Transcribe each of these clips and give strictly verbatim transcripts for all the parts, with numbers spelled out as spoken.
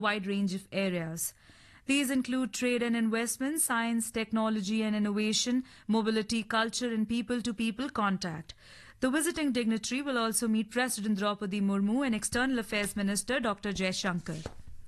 wide range of areas. These include trade and investment, science, technology and innovation, mobility, culture, and people-to-people contact. The visiting dignitary will also meet President Draupadi Murmu and External Affairs Minister Doctor Jaishankar.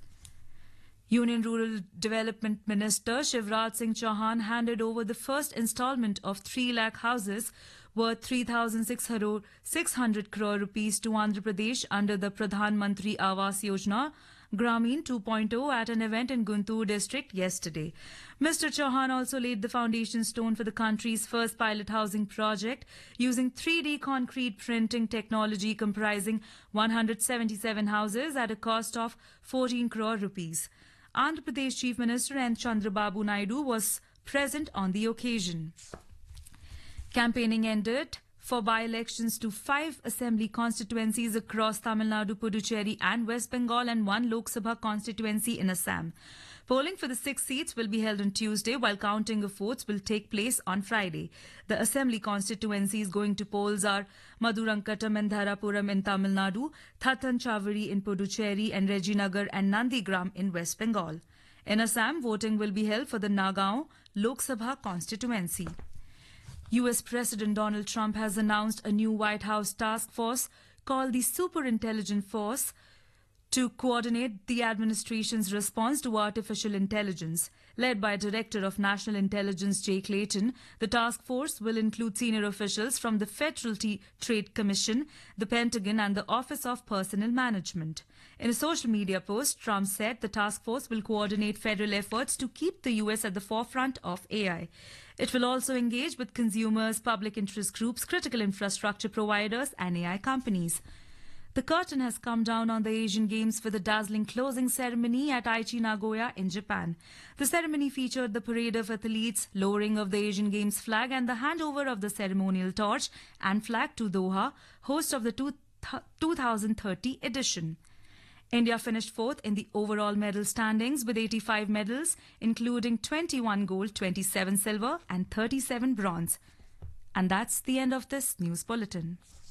Union Rural Development Minister Shivraj Singh Chauhan handed over the first installment of three lakh houses worth three thousand six hundred crore rupees to Andhra Pradesh under the Pradhan Mantri Awas Yojana Grameen two point oh at an event in Guntur district yesterday. Mister Chauhan also laid the foundation stone for the country's first pilot housing project using three D concrete printing technology comprising one hundred seventy-seven houses at a cost of fourteen crore rupees. Andhra Pradesh Chief Minister N. Chandrababu Naidu was present on the occasion. Campaigning ended for by-elections to five assembly constituencies across Tamil Nadu, Puducherry and West Bengal and one Lok Sabha constituency in Assam. Polling for the six seats will be held on Tuesday, while counting of votes will take place on Friday. The assembly constituencies going to polls are Madurankattam and Dharapuram in Tamil Nadu, Thathan Chavari in Puducherry and Reginagar and Nandigram in West Bengal. In Assam, voting will be held for the Nagaon Lok Sabha constituency. U S President Donald Trump has announced a new White House task force called the Super Intelligence Force to coordinate the administration's response to artificial intelligence. Led by Director of National Intelligence Jay Clayton, the task force will include senior officials from the Federal T- Trade Commission, the Pentagon and the Office of Personnel Management. In a social media post, Trump said the task force will coordinate federal efforts to keep the U S at the forefront of A I. It will also engage with consumers, public interest groups, critical infrastructure providers and A I companies. The curtain has come down on the Asian Games for the dazzling closing ceremony at Aichi, Nagoya in Japan. The ceremony featured the parade of athletes, lowering of the Asian Games flag and the handover of the ceremonial torch and flag to Doha, host of the two thousand thirty edition. India finished fourth in the overall medal standings with eighty-five medals, including twenty-one gold, twenty-seven silver and thirty-seven bronze. And that's the end of this news bulletin.